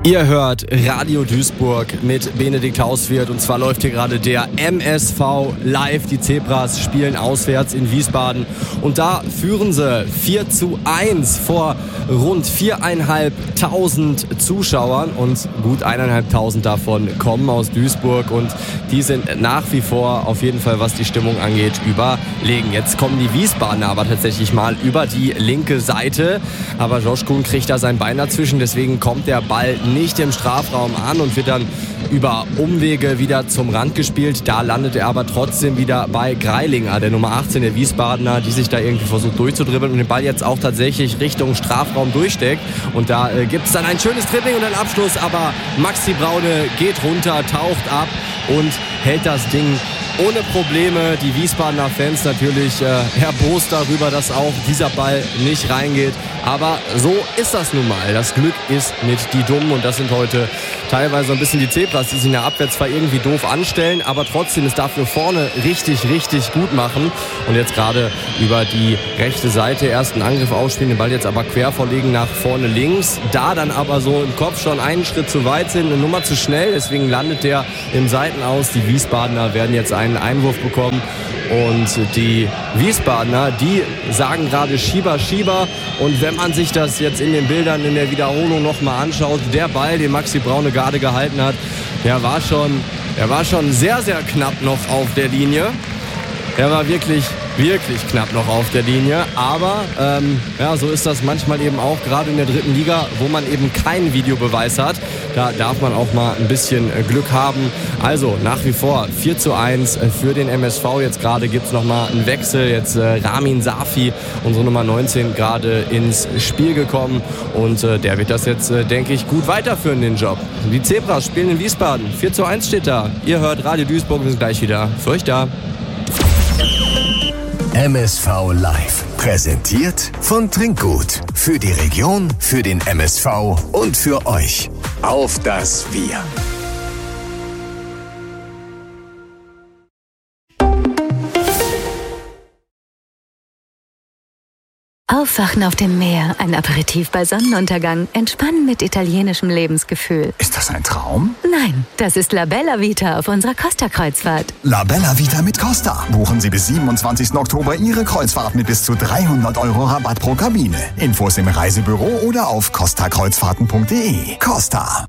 Ihr hört Radio Duisburg mit Benedikt Hauswirth und zwar läuft hier gerade der MSV live. Die Zebras spielen auswärts in Wiesbaden und da führen sie 4:1 vor rund 4.500 Zuschauern und gut 1.500 davon kommen aus Duisburg und die sind nach wie vor auf jeden Fall, was die Stimmung angeht, überlegen. Jetzt kommen die Wiesbadener aber tatsächlich mal über die linke Seite, aber Josh Kuhn kriegt da sein Bein dazwischen, deswegen kommt der Ball nicht im Strafraum an und wird dann über Umwege wieder zum Rand gespielt. Da landet er aber trotzdem wieder bei Greilinger, der Nummer 18 der Wiesbadener, die sich da irgendwie versucht durchzudribbeln und den Ball jetzt auch tatsächlich Richtung Strafraum durchsteckt. Und da gibt es dann ein schönes Dribbling und einen Abschluss, aber Maxi Braune geht runter, taucht ab und hält das Ding ohne Probleme. Die Wiesbadener Fans natürlich erbost darüber, dass auch dieser Ball nicht reingeht. Aber so ist das nun mal. Das Glück ist mit die Dummen und das sind heute teilweise ein bisschen die Zebras, die sich in der Abwehr zwar irgendwie doof anstellen, aber trotzdem es dafür vorne richtig, richtig gut machen. Und jetzt gerade über die rechte Seite ersten Angriff ausspielen, den Ball jetzt aber quer verlegen nach vorne links. Da dann aber so im Kopf schon einen Schritt zu weit sind, eine Nummer zu schnell. Deswegen landet der im Seitenaus. Die Wiesbadener werden jetzt einen Einwurf bekommen. Und die Wiesbadener, die sagen gerade Schieber, Schieber. Und wenn man sich das jetzt in den Bildern in der Wiederholung nochmal anschaut, der Ball, den Maxi Braune gerade gehalten hat, der war schon sehr, sehr knapp noch auf der Linie. Er war wirklich knapp noch auf der Linie. Aber so ist das manchmal eben auch, gerade in der dritten Liga, wo man eben keinen Videobeweis hat. Da darf man auch mal ein bisschen Glück haben. Also nach wie vor 4:1 für den MSV. Jetzt gerade gibt es nochmal einen Wechsel. Jetzt Ramin Safi, unsere Nummer 19, gerade ins Spiel gekommen. Und der wird das jetzt, denke ich, gut weiterführen, den Job. Die Zebras spielen in Wiesbaden. 4:1 steht da. Ihr hört Radio Duisburg, wir sind gleich wieder für euch da. MSV Live. Präsentiert von Trinkgut. Für die Region, für den MSV und für euch. Auf das Wir. Aufwachen auf dem Meer, ein Aperitif bei Sonnenuntergang, entspannen mit italienischem Lebensgefühl. Ist das ein Traum? Nein, das ist La Bella Vita auf unserer Costa-Kreuzfahrt. La Bella Vita mit Costa. Buchen Sie bis 27. Oktober Ihre Kreuzfahrt mit bis zu 300 € Rabatt pro Kabine. Infos im Reisebüro oder auf costakreuzfahrten.de. Costa.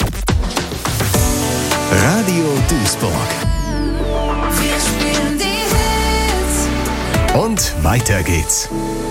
Radio Duisburg. Wir spielen die Hits. Und weiter geht's.